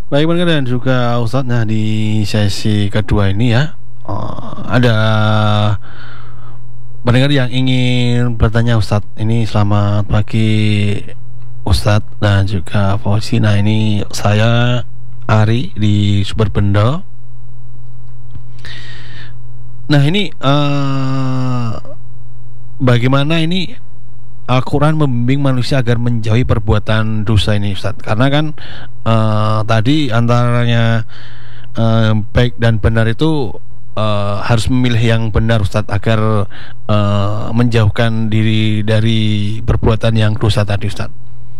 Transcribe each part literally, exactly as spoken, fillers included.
Baik pendengar dan juga Ustadz, nah di sesi kedua ini ya, eh, ada pendengar yang ingin bertanya Ustadz. Ini selamat pagi Ustadz dan juga Fauzi. Nah ini saya Ari di Superbendo. Nah ini eh, bagaimana ini Al-Quran membimbing manusia agar menjauhi perbuatan dosa ini Ustadz? Karena kan eh, tadi antaranya eh, baik dan benar itu eh, harus memilih yang benar Ustadz, agar eh, menjauhkan diri dari perbuatan yang dosa tadi Ustadz.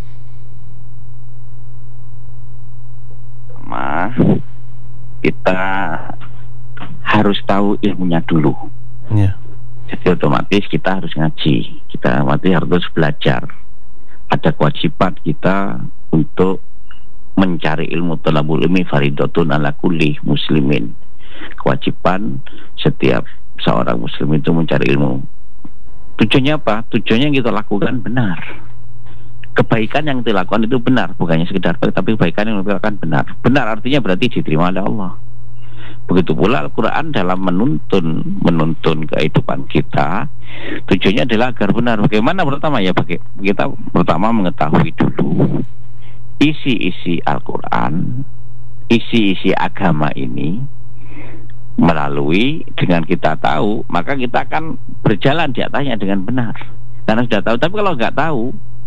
Ma, kita harus tahu ilmunya dulu. Ya. Jadi otomatis kita harus ngaji, kita otomatis harus belajar. Ada kewajiban kita untuk mencari ilmu. Thalabul ilmi faridatun ala kulli muslimin. Kewajiban setiap seorang muslim itu mencari ilmu. Tujuannya apa? Tujuannya yang kita lakukan benar. Kebaikan yang kita lakukan itu benar, bukannya sekedar baik, tapi kebaikan yang kita lakukan benar. Benar artinya berarti diterima oleh Allah. Begitu pula Al-Quran dalam menuntun menuntun kehidupan kita, tujuannya adalah agar benar. Bagaimana pertama ya, bagi kita pertama mengetahui dulu isi-isi Al-Quran, isi-isi agama ini. Melalui dengan kita tahu, maka kita akan berjalan di atasnya dengan benar. Karena sudah tahu. Tapi kalau nggak tahu,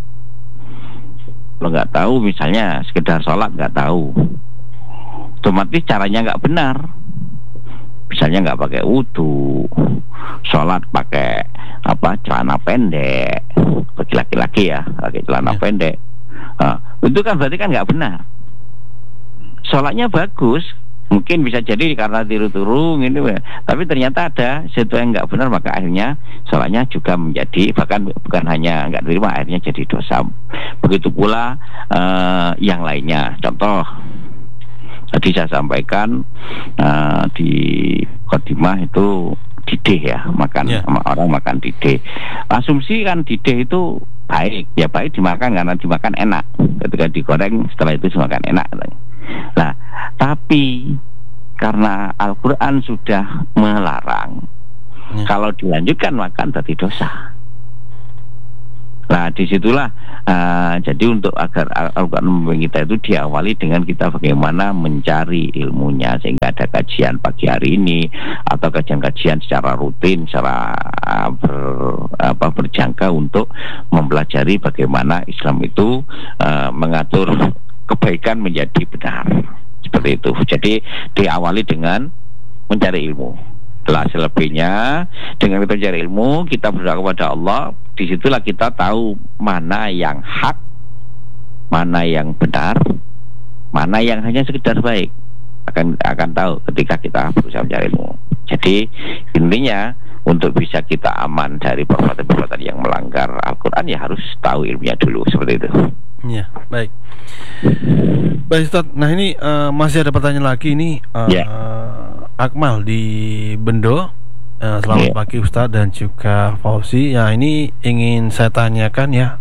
kalau nggak tahu misalnya sekedar sholat nggak tahu, otomatis caranya nggak benar. Misalnya nggak pakai wudu, sholat pakai apa celana pendek, bagi laki-laki ya, pakai celana ya. pendek. Nah, itu kan berarti kan nggak benar. Sholatnya bagus, mungkin bisa jadi karena tiru-tiru gitu, tapi ternyata ada sesuatu yang nggak benar, maka akhirnya sholatnya juga menjadi, bahkan bukan hanya nggak terima, akhirnya jadi dosa. Begitu pula uh, yang lainnya. Contoh, tadi saya sampaikan uh, di Khotimah itu dideh ya, makan yeah. orang makan dideh. Asumsi kan dideh itu baik, ya baik dimakan karena dimakan enak. Ketika digoreng setelah itu dimakan enak. Nah, tapi karena Al-Quran sudah melarang, yeah. kalau dilanjutkan makan berarti dosa. Nah, disitulah uh, jadi untuk agar Al-Quran membimbing kita itu diawali dengan kita bagaimana mencari ilmunya, sehingga ada kajian pagi hari ini atau kajian-kajian secara rutin, secara uh, ber, apa, berjangka untuk mempelajari bagaimana Islam itu uh, mengatur kebaikan menjadi benar, seperti itu. Jadi diawali dengan mencari ilmu. Setelah selebihnya dengan kita mencari ilmu, kita berdoa kepada Allah. Disitulah kita tahu mana yang hak, mana yang benar, mana yang hanya sekedar baik. Akan akan tahu ketika kita berusaha mencari ilmu. Jadi intinya untuk bisa kita aman dari perbuatan-perbuatan yang melanggar Al-Quran, ya harus tahu ilmunya dulu, seperti itu. Ya, baik. Baik Ustaz, nah ini uh, masih ada pertanyaan lagi ini uh, ya. Akmal di Bendo. uh, Selamat ya. pagi Ustaz dan juga Fauzi. Ya, ini ingin saya tanyakan ya,